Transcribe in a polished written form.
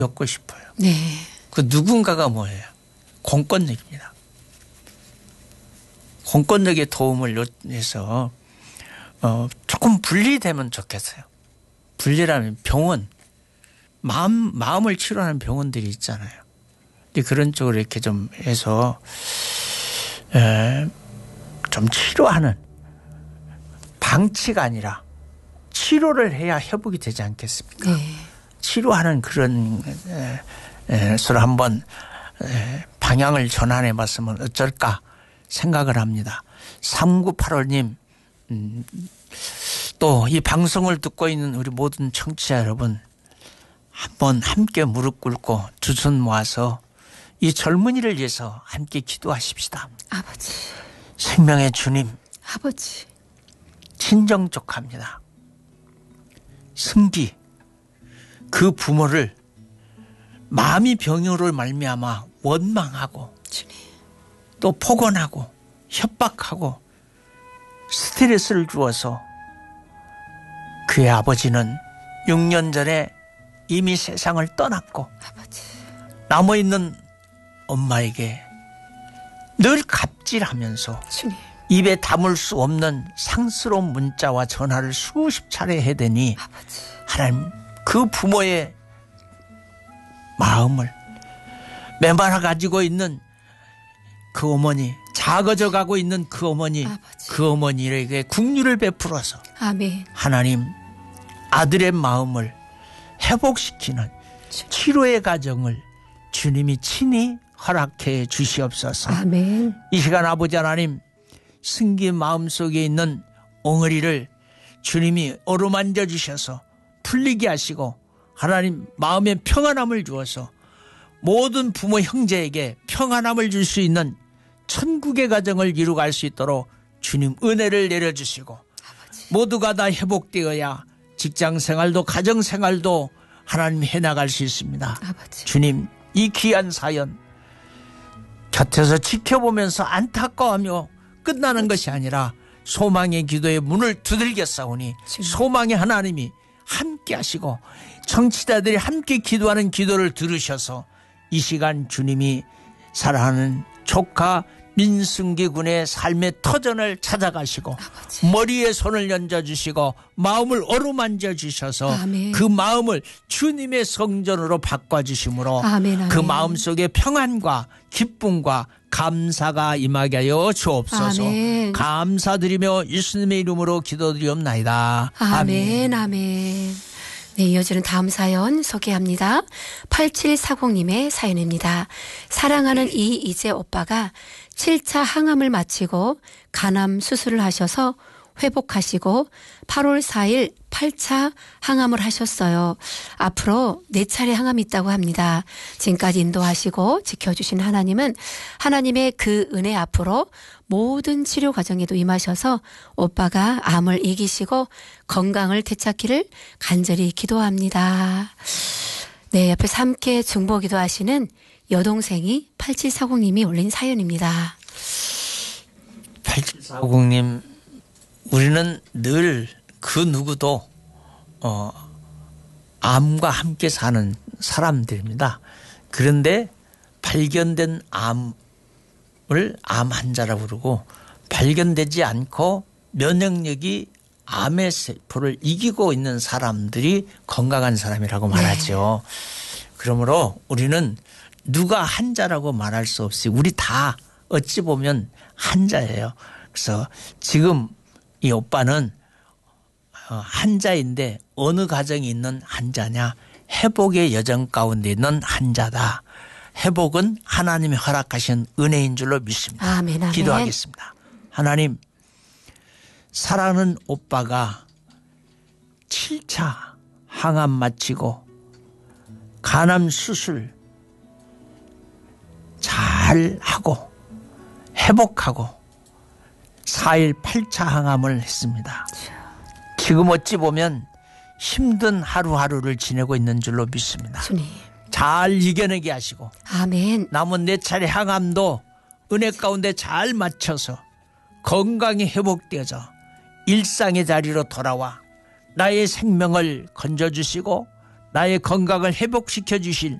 엮고 싶어요. 네. 그 누군가가 뭐예요? 공권력입니다. 공권력의 도움을 요해서 조금 분리되면 좋겠어요. 분리라면 병원, 마음을 치료하는 병원들이 있잖아요. 근데 그런 쪽으로 이렇게 좀 해서 좀 치료하는, 방치가 아니라 치료를 해야 회복이 되지 않겠습니까? 네. 치료하는 그런 서로 한번 방향을 전환해 봤으면 어쩔까 생각을 합니다. 3985님, 또 이 방송을 듣고 있는 우리 모든 청취자 여러분, 한번 함께 무릎 꿇고 두 손 모아서 이 젊은이를 위해서 함께 기도하십시다. 아버지. 생명의 주님, 아버지. 친정족합니다. 승기, 그 부모를 마음이 병으로 말미암아 원망하고 주님. 또 폭언하고 협박하고 스트레스를 주어서 그의 아버지는 6년 전에 이미 세상을 떠났고 아버지. 남아있는 엄마에게 늘 갑질하면서 주님. 입에 담을 수 없는 상스러운 문자와 전화를 수십 차례 해대니 아버지. 하나님, 그 부모의 마음을 메말아 가지고 있는 그 어머니, 작아져 가고 있는 그 어머니, 아버지. 그 어머니에게 긍휼을 베풀어서 아멘. 하나님, 아들의 마음을 회복시키는 치료의 과정을 주님이 친히 허락해 주시옵소서. 아멘. 이 시간 아버지 하나님, 승기 마음속에 있는 엉어리를 주님이 어루만져 주셔서 풀리게 하시고 하나님 마음에 평안함을 주어서 모든 부모 형제에게 평안함을 줄 수 있는 천국의 가정을 이루갈 수 있도록 주님 은혜를 내려주시고 아버지. 모두가 다 회복되어야 직장생활도 가정생활도 하나님 해나갈 수 있습니다. 아버지. 주님, 이 귀한 사연 곁에서 지켜보면서 안타까워하며 끝나는 것이 아니라 소망의 기도의 문을 두들겼사오니 소망의 하나님이 함께 하시고 청취자들이 함께 기도하는 기도를 들으셔서 이 시간 주님이 사랑하는 조카 민승기 군의 삶의 터전을 찾아가시고 아버지. 머리에 손을 얹어주시고 마음을 어루만져 주셔서 아멘. 그 마음을 주님의 성전으로 바꿔주심으로 아멘, 아멘. 그 마음속에 평안과 기쁨과 감사가 임하게 하여 주옵소서. 아멘. 감사드리며 예수님의 이름으로 기도드리옵나이다. 아멘. 아멘. 네, 이어지는 다음 사연 소개합니다. 8740님의 사연입니다. 사랑하는 이이재 오빠가 7차 항암을 마치고 간암 수술을 하셔서 회복하시고 8월 4일 8차 항암을 하셨어요. 앞으로 4차례 항암이 있다고 합니다. 지금까지 인도하시고 지켜주신 하나님은 하나님의 그 은혜 앞으로 모든 치료 과정에도 임하셔서 오빠가 암을 이기시고 건강을 되찾기를 간절히 기도합니다. 네, 옆에서 함께 중보 기도하시는 여동생이 8740님이 올린 사연입니다. 8740님, 우리는 늘 그 누구도 암과 함께 사는 사람들입니다. 그런데 발견된 암을 암 환자라고 부르고 발견되지 않고 면역력이 암의 세포를 이기고 있는 사람들이 건강한 사람이라고 말하죠. 그러므로 우리는 누가 환자라고 말할 수 없이 우리 다 어찌 보면 환자예요. 그래서 지금 이 오빠는 환자인데 어느 가정이 있는 환자냐? 회복의 여정 가운데 있는 환자다. 회복은 하나님이 허락하신 은혜인 줄로 믿습니다. 아멘, 아멘. 기도하겠습니다. 하나님, 사랑하는 오빠가 7차 항암 마치고 간암 수술 잘 하고 회복하고 4일 8차 항암을 했습니다. 지금 어찌 보면 힘든 하루하루를 지내고 있는 줄로 믿습니다. 주님. 잘 이겨내게 하시고 아멘. 남은 4차례 항암도 은혜 가운데 잘 맞춰서 건강이 회복되어져 일상의 자리로 돌아와 나의 생명을 건져주시고 나의 건강을 회복시켜 주실